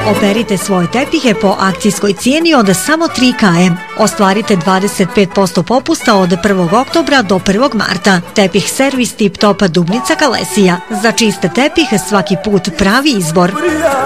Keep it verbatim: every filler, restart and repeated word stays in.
Operite svoje tepihe po akcijskoj cijeni od samo tri km. Ostvarite dvadeset pet posto popusta od prvog oktobra do prvog marta. Tepih servis Tip Top Dubnica Kalesija. Za čiste tepihe svaki put pravi izbor.